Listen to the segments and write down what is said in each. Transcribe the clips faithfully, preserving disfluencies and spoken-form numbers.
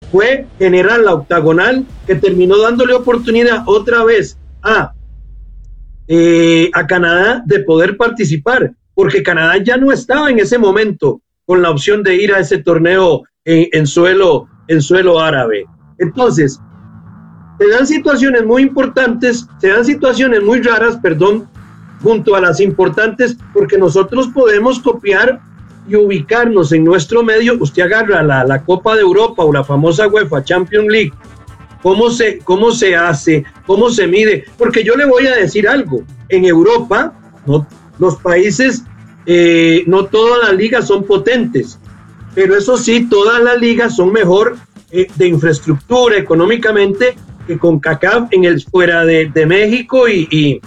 fue generar la octagonal, que terminó dándole oportunidad otra vez a, eh, a Canadá de poder participar, porque Canadá ya no estaba en ese momento con la opción de ir a ese torneo en, en, suelo, en suelo árabe. Entonces, se dan situaciones muy importantes, se dan situaciones muy raras, perdón, junto a las importantes, porque nosotros podemos copiar y ubicarnos en nuestro medio. Usted agarra la, la Copa de Europa o la famosa UEFA Champions League, cómo se, cómo se hace, cómo se mide, porque yo le voy a decir algo, en Europa, no, los países, eh, no todas las ligas son potentes, pero eso sí, todas las ligas son mejor eh, de infraestructura económicamente que CONCACAF en el fuera de, de México y, y,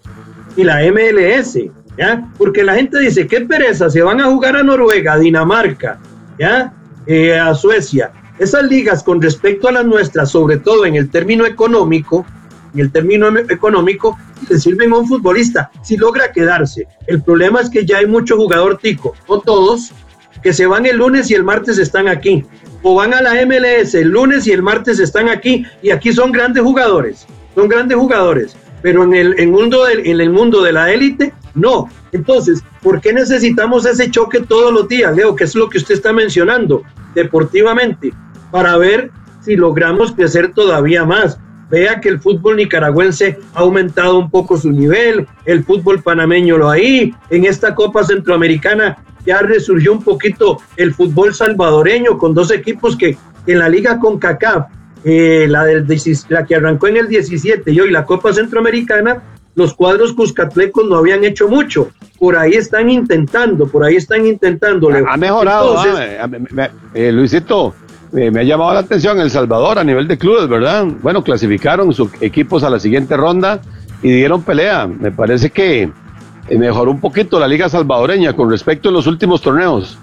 y la M L S, ¿ya? Porque la gente dice, qué pereza, se van a jugar a Noruega, a Dinamarca, ¿ya? Eh, a Suecia. Esas ligas con respecto a las nuestras, sobre todo en el término económico, en el término económico, le sirven a un futbolista si logra quedarse. El problema es que ya hay mucho jugador tico, no todos, que se van el lunes y el martes están aquí, o van a la M L S el lunes y el martes están aquí, y aquí son grandes jugadores, son grandes jugadores, pero en el, en mundo del, en el mundo de la élite, no. Entonces, ¿por qué necesitamos ese choque todos los días, Leo? Que es lo que usted está mencionando, deportivamente, para ver si logramos crecer todavía más. Vea que el fútbol nicaragüense ha aumentado un poco su nivel, el fútbol panameño lo hay, en esta Copa Centroamericana ya resurgió un poquito el fútbol salvadoreño con dos equipos que en la Liga CONCACAF, eh, la, del, la que arrancó en el diecisiete y hoy la Copa Centroamericana, los cuadros cuscatlecos no habían hecho mucho, por ahí están intentando, por ahí están intentando. Ha mejorado, Entonces, ah, me, me, eh, Luisito, eh, me ha llamado la atención El Salvador a nivel de clubes, ¿verdad? Bueno, clasificaron sus equipos a la siguiente ronda y dieron pelea. Me parece que eh, mejoró un poquito la liga salvadoreña con respecto a los últimos torneos.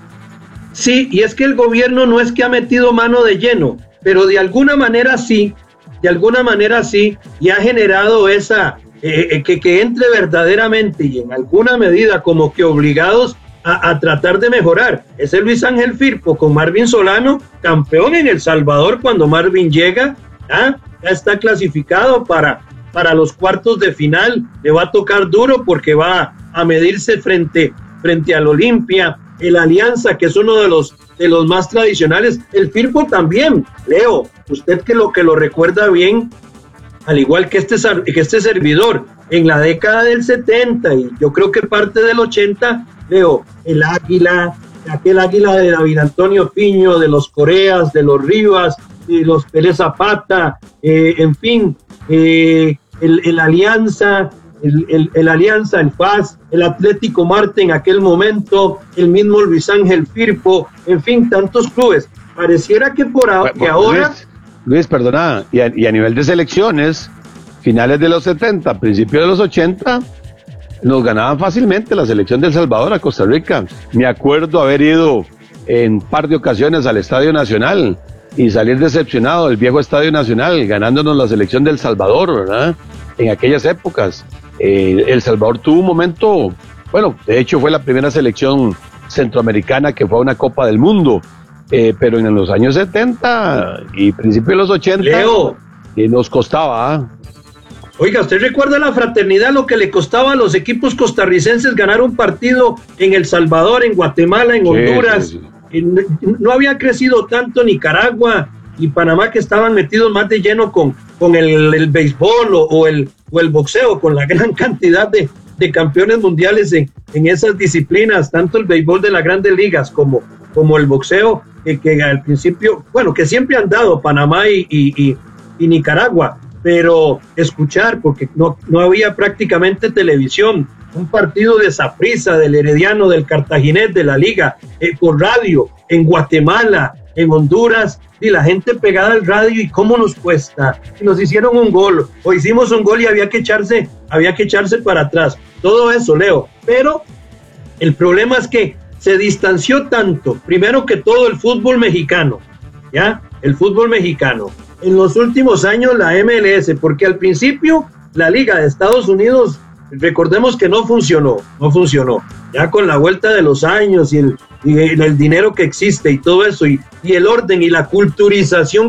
Sí, y es que el gobierno no es que ha metido mano de lleno, pero de alguna manera sí, de alguna manera sí, y ha generado esa... Eh, que, que entre verdaderamente y en alguna medida como que obligados a, a tratar de mejorar. Ese Luis Ángel Firpo con Marvin Solano, campeón en El Salvador cuando Marvin llega, ¿ah? Ya está clasificado para, para los cuartos de final, le va a tocar duro porque va a medirse frente, frente al Olimpia, el Alianza, que es uno de los, de los más tradicionales, el Firpo también, Leo, usted que lo, que lo recuerda bien, al igual que este, que este servidor, en la década del setenta y yo creo que parte del ochenta, Leo, el Águila, aquel Águila de David Antonio Piño, de los Coreas, de los Rivas, de los Pérez Zapata, eh, en fin, eh, el, el Alianza, el, el, el Alianza, el F A S, el Atlético Marte en aquel momento, el mismo Luis Ángel Firpo, en fin, tantos clubes. Pareciera que por ahora... Que ahora Luis, Luis, perdona, y a, y a nivel de selecciones, finales de los setenta, principios de los ochenta, nos ganaban fácilmente la selección de El Salvador a Costa Rica. Me acuerdo haber ido en un par de ocasiones al Estadio Nacional y salir decepcionado del viejo Estadio Nacional, ganándonos la selección de El Salvador, ¿verdad? En aquellas épocas. Eh, El Salvador tuvo un momento, bueno, de hecho fue la primera selección centroamericana que fue a una Copa del Mundo, eh, pero en los años setenta y principios de los ochenta, Leo, eh, nos costaba, ¿eh? Oiga, ¿usted recuerda la fraternidad, lo que le costaba a los equipos costarricenses ganar un partido en El Salvador, en Guatemala, en Honduras? Sí, sí, sí. No, no había crecido tanto Nicaragua y Panamá, que estaban metidos más de lleno con, con el, el béisbol o, o, el, o el boxeo, con la gran cantidad de, de campeones mundiales en, en esas disciplinas, tanto el béisbol de las grandes ligas como, como el boxeo, que, que al principio, bueno, que siempre han dado Panamá y, y, y, y Nicaragua, pero escuchar, porque no, no había prácticamente televisión, un partido de Saprissa, del Herediano, del Cartaginés, de la Liga, eh, por radio, en Guatemala, en Honduras, y la gente pegada al radio, y cómo nos cuesta, y nos hicieron un gol, o hicimos un gol y había que echarse, había que echarse para atrás, todo eso, Leo, pero el problema es que se distanció tanto, primero que todo el fútbol mexicano, ¿ya? El fútbol mexicano, en los últimos años la M L S, porque al principio la Liga de Estados Unidos, recordemos que no funcionó, no funcionó, ya con la vuelta de los años y el, y el, el dinero que existe y todo eso, y, y el orden y la culturización